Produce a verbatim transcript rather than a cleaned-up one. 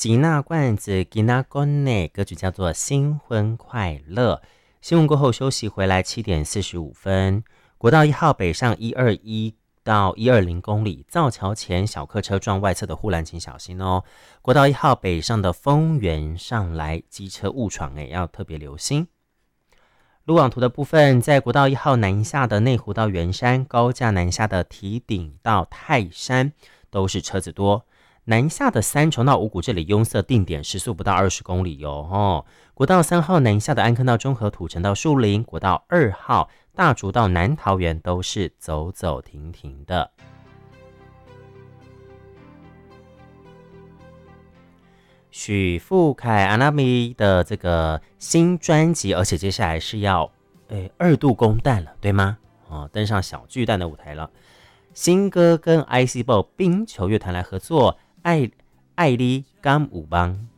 吉娜罐子吉娜宫内歌曲叫做新婚快乐。新闻过后休息回来，七点四十五分，国道一号北上一二一到一二零公里，造桥前小客车撞外侧的护栏，请小心哦。国道一号北上的丰原上来，机车误闯，哎，要特别留心。路网图的部分，在国道一号南下的内湖到圆山，高架南下的堤顶到泰山，都是车子多。南下的三重到五股这里拥塞定点，时速不到二十公里哟、哦。国道三号南下的安坑到中和土城到树林，国道二号大竹到南桃园都是走走停停的。许富凯阿娜米的这个新专辑，而且接下来是要诶二度公蛋了，对吗？哦，登上小巨蛋的舞台了。新歌跟 I C B O 冰球乐团来合作，爱爱你甘舞邦。